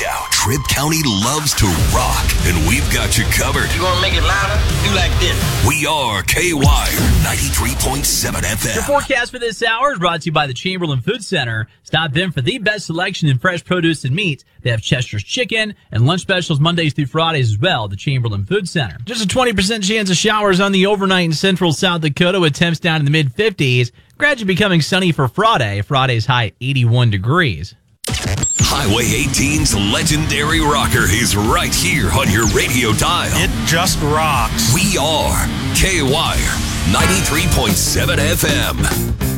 out. Tripp County loves to rock, and we've got you covered. You want to make it louder? Do like this. We are K-Wire 93.7 FM. Your forecast for this hour is brought to you by the Chamberlain Food Center. Stop them for the best selection in fresh produce and meat. They have Chester's Chicken and lunch specials Mondays through Fridays as well. The Chamberlain Food Center. Just a 20% chance of showers on the overnight in central South Dakota with temps down in the mid-50s. Gradually becoming sunny for Friday. Friday's high at 81 degrees. Highway 18's legendary rocker is right here on your radio dial. It just rocks. We are K-Wire 93.7 FM.